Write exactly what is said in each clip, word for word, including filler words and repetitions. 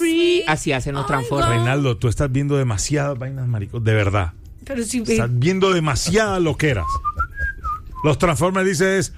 free. Así hacen los Transformers. Reinaldo, tú estás viendo demasiadas vainas, marico, de verdad. Pero si Estás viendo demasiadas loqueras. Los Transformers dicen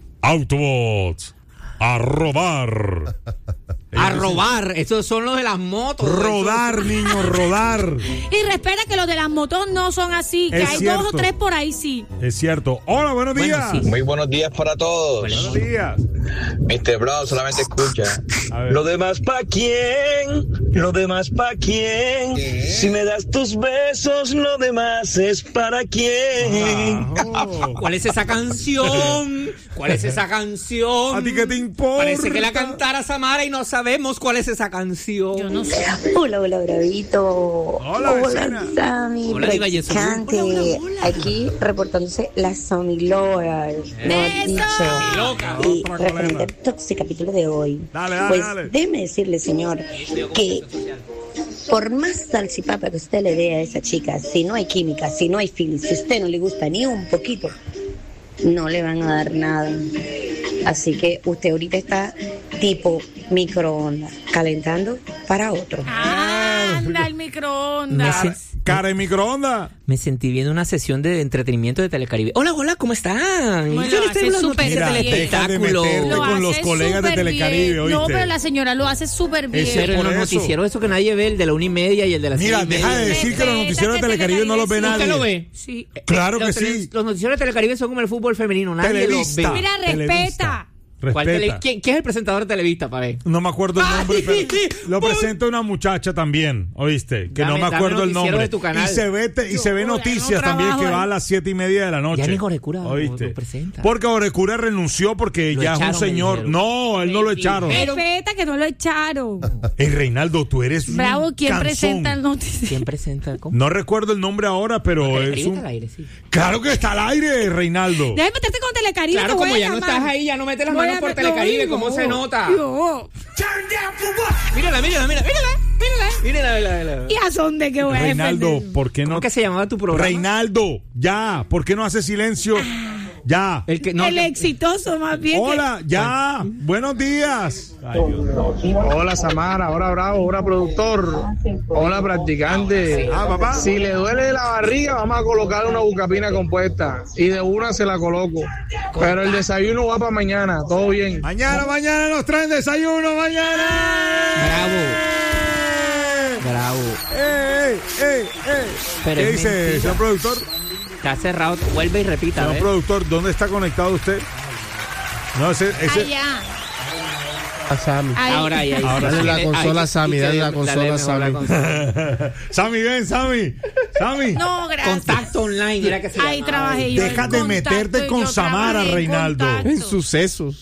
Autobots a rodar. A robar, esos son los de las motos. Rodar, niño, rodar. Y respeta que los de las motos no son así, que Es hay cierto. dos o tres por ahí sí. Es cierto. Hola, buenos días. Bueno, sí. Muy buenos días para todos. Buenos días. mister Brown solamente escucha. A ver. Lo demás pa' quién, lo demás pa' quién. Si me das tus besos, lo demás es para quién. Ajo. ¿Cuál es esa canción? ¿Cuál es esa canción? ¿A ti qué te importa? Parece que la cantara Samara y no sabemos cuál es esa canción. Yo no sé. Hola, hola, Bravito. Hola, vecina. Sammy, Hola, Diva Yesu. practicante. Hola, hola, hola. Aquí reportándose la Sammy Lover. Lo ha ¡Eso! dicho. Loca. Y Otra referente colera. al tóxico capítulo de hoy. Dale, dale, pues dale. déjeme decirle, señor, que por más salchipapa que usted le dé a esa chica, si no hay química, si no hay feeling, si a usted no le gusta ni un poquito, no le van a dar nada. Así que usted ahorita está tipo microondas, calentando para otro. Anda el Me microondas. se- Cara en microondas. Me sentí viendo una sesión de entretenimiento de Telecaribe. Hola, hola, ¿cómo están? Bueno, Yo les traigo hace las súper noticias Mira, del bien. deja de espectáculo. meterte Lo con los hace colegas de súper Telecaribe, bien. No, ¿oíste? pero la señora lo hace súper bien. Ese- Pero en por los eso. noticieros, eso que nadie ve, el de la una y media y el de las Mira, seis y deja media. de decir que los noticieros de Telecaribe no los ve ¿Usted nadie. lo ve? Sí. Claro que Los tele- sí. Los noticieros de Telecaribe son como el fútbol femenino, nadie los ve. Televista. Mira, Televista. respeta. ¿Cuál tele- Respeta. ¿Quién, quién es el presentador de Televista, para ver? No me acuerdo el nombre, Ay, pero lo por- presenta una muchacha también, ¿oíste? Que Dame- no me dame acuerdo el noticiero nombre. de tu canal. Y se ve, te- y se ve Yo, no noticias también trabajo que va ahí. a las siete y media de la noche. Ya ni Jorecura lo- ¿Oíste? lo presenta. Porque Jorecura renunció porque Lo ya echaron, es un señor. me dijeron. No, él no lo Me echaron. dijeron. Respeta que no lo echaron. Ey, Reinaldo, tú eres un Bravo, ¿quién canzón. presenta el noticiero? ¿Quién presenta? ¿Cómo? No recuerdo el nombre ahora, pero Telecaribe es un... está al aire, sí. Claro que está al aire, Reinaldo. Deja de meterte con Telecaribe. Claro, que voy como a ya no llamar. estás ahí, ya no metes las Voy manos a por meter- Telecaribe, no, ¿cómo se no. nota? Yo. Mírala, mírala, mírala, mírala, mírala, mírala, mírala, mírala. ¿Y a dónde que voy a Reinaldo, defender? ¿por qué no? ¿Cómo que se llamaba tu programa? Reinaldo, ya, ¿por qué no hace silencio? Ya. El que no. El exitoso, más bien. que- Hola, ya. Buenos días. Ay, Dios. Hola Samara, hola Bravo, hola productor, hola practicante. Ah, papá. Si le duele la barriga, vamos a colocarle una bucapina compuesta y de una se la coloco. Pero el desayuno va para mañana, todo bien. Mañana, mañana nos traen desayuno, mañana. Bravo. Bravo. ¡Ey, ey, ey! Pero ¿Qué es dice, mentira. señor productor? Está cerrado, vuelve y repita. Señor ¿ves? productor, ¿dónde está conectado usted? No, ese... ese... Allá. A Sammy. Ahí. Ahora ahí, ahí. Ahora dale la Ahí, consola ahí, a Sammy, y que- dale la consola a mejor Sammy. la consola. Sammy, ven, Sammy. Sammy. No, gracias. Contacto online, era que se Ahí llamaba. trabajé yo. Deja en de contacto, meterte y con yo Samara, trabajé en Reinaldo. contacto. En sucesos.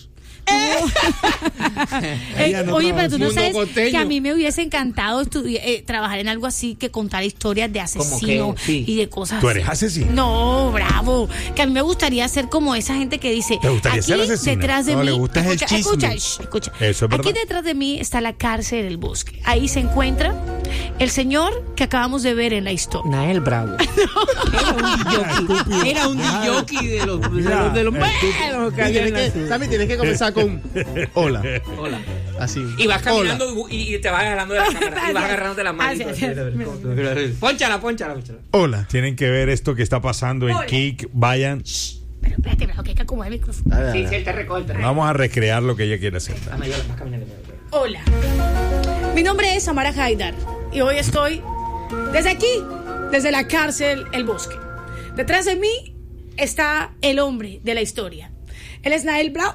Eh, Ella no oye, trabaja pero tú en no mundo sabes costeño. que a mí me hubiese encantado estudi- eh, trabajar en algo así que contar historias de asesinos que, sí. y de cosas ¿Tú eres así. asesino? No, bravo. Que a mí me gustaría ser como esa gente que dice, ¿Te gustaría aquí ser asesina? detrás de No, mí, le gusta es el escucha, chisme. escucha, shh, escucha. Eso es Aquí verdad. detrás de mí está la cárcel del bosque. Ahí se encuentra el señor que acabamos de ver en la historia. Nael Bravo. Era un DJ. Era un DJ de los de Mira, los, de los el buenos que había en la ciudad. Sammy, tienes que comenzar con hola. Hola. Así. Y vas Hola. caminando y, y te vas agarrando de la cámara. Y vas agarrando de la mano. Así, así, así. Pónchala, pónchala, pónchala. Hola. Tienen que ver esto que está pasando en Hola. Kik. Vayan. Pero espérate, bravo, que hay que acomodar el micrófono. Dale, Sí, dale. sí, él te recoge, él te recoge. Vamos a recrear lo que ella quiere hacer. Dame, yo vas caminando. Hola, mi nombre es Samara Haidar y hoy estoy desde aquí, desde la cárcel El Bosque. Detrás de mí está el hombre de la historia. Él es Nael Blau.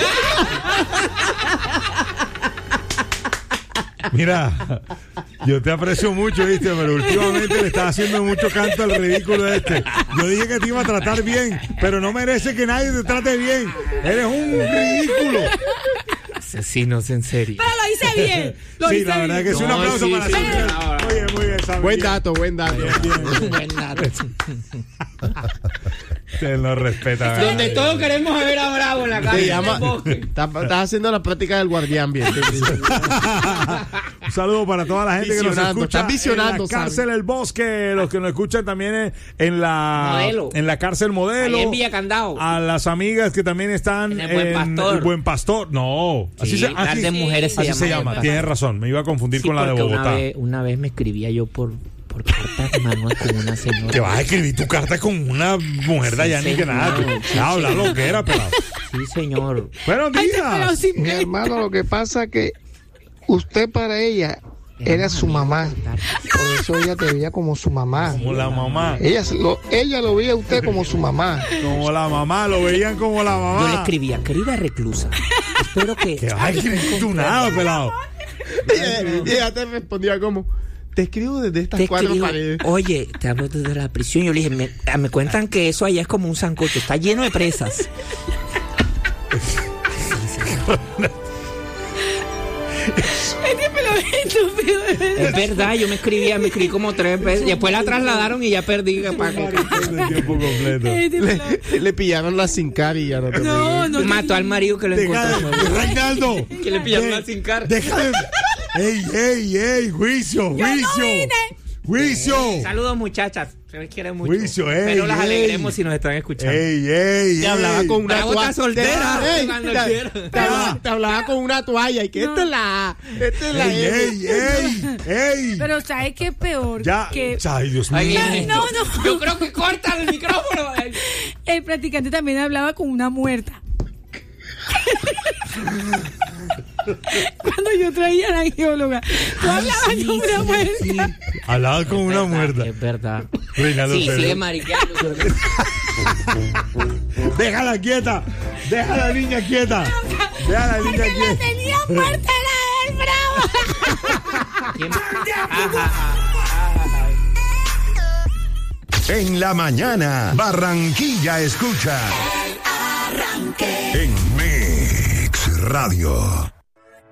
Mira, yo te aprecio mucho, ¿viste? Pero últimamente le estás haciendo mucho canto al ridículo este. Yo dije que te iba a tratar bien, pero no merece que nadie te trate bien. Eres un ridículo. Asesinos en serie. Pero lo hice bien. Lo Sí, hice la verdad bien. que es un No, aplauso sí, para sí, ti. sí. Muy bien, muy bien. esa Buen bien. dato, buen dato. Buen dato. Usted no respeta. Donde todos queremos ver a Bravo en la Te calle. llama, en el bosque. estás estás haciendo la práctica del guardián bien. Un saludo para toda la gente que nos Visionando, escucha estás visionando, en la cárcel Sammy. El Bosque, los que nos escuchan también en, en la Modelo. en la cárcel Modelo, Ahí en Villa Candao. a las amigas que también están En el Buen Pastor. el Buen Pastor. No, así Sí, se, las así- de mujeres se así se llama. llama. Tienes razón, me iba a confundir Sí, con la de porque Bogotá. Una vez, una vez me escribía yo por, por cartas manual con una señora. Que vas a escribir tu carta con una mujer de allá Sí, ni que nada. señor. Tú- Ya habla lo que era, pelado. Sí, señor. Buenos Ay, te días. pelado sin Mi pelo. hermano, lo que pasa que usted para ella era su mamá. Por eso ella te veía como su mamá. Como la mamá. Ella se lo, ella lo veía a usted como su mamá. Como la mamá, lo veían como la mamá. Yo le escribía, querida reclusa, espero que... Que vas a escribir tú nada, pelado. Y ella te respondía como, te escribo desde estas Te cuatro escribo, paredes. oye, te hablo desde la prisión. Yo le dije, me, me cuentan que eso allá es como un sancocho, está lleno de presas. Este pelo es estúpido, de verdad. Es verdad, yo me escribía, me escribí como tres veces. Después la trasladaron y ya perdí. Paco. El tiempo completo. Este pelo- Le, le pillaron la sin cara y ya no te No, no. Mató al marido que lo Deja encontró. de, Reinaldo. Que le pillaron De- la sin cara. Deja de. ¡Ey, ey, ey! ¡Juicio, juicio! ¡Juicio! Saludos, muchachas. Se les quiere mucho. Juicio, ey, Pero las ey. alegremos si nos están escuchando. ¡Ey, ey! Te hablaba ey. con una Bravo toalla. está soltera, Ey, cuando te, quiera. te hablaba, te hablaba con una toalla y que esta es la A, esta es la ¡Ey, M. ey, ey! ¡Ey! Pero ¿sabes qué es peor? Ya. Que Ay, Dios Ahí mío. viene No, esto. no. Yo creo que corta el micrófono. el practicante también hablaba con una muerta. Cuando yo traía a la geóloga, tú hablabas sí, con una sí, muerta. sí. Hablaba con una Es verdad, muerta. Es verdad. Reinaldo, Sí, pero- sigue mariqueando. Déjala quieta. Deja a la niña quieta. Deja a la niña Que la quieta. tenía muerta la del bravo. ¿Quién? Ajá, ajá. En la mañana, Barranquilla escucha. En Mix Radio.